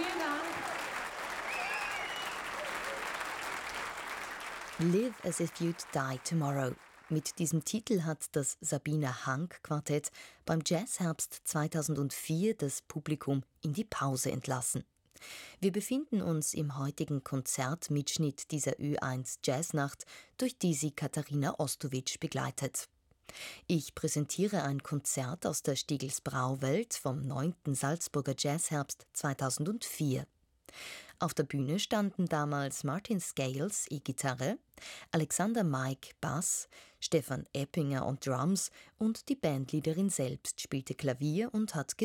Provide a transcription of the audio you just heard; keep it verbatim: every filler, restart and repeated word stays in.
Vielen Dank. Live as if you'd die tomorrow. Mit diesem Titel hat das Sabina Hank Quartett beim Jazzherbst zweitausendvier das Publikum in die Pause entlassen. Wir befinden uns im heutigen Konzertmitschnitt dieser Ö eins Jazznacht, durch die sie Katharina Ostowitsch begleitet. Ich präsentiere ein Konzert aus der Stiegelsbrau-Welt vom neunten Salzburger Jazzherbst zweitausendvier. Auf der Bühne standen damals Martin Scales E-Gitarre, Alexander Maik Bass, Stefan Eppinger on Drums und die Bandleaderin selbst spielte Klavier und hat